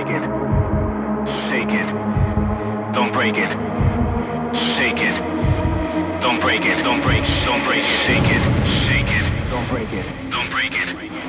break it. Shake it. Don't break it. Shake it. Don't break it. Don't break. Don't break it. Shake it. Shake it. Don't break it. Don't break it.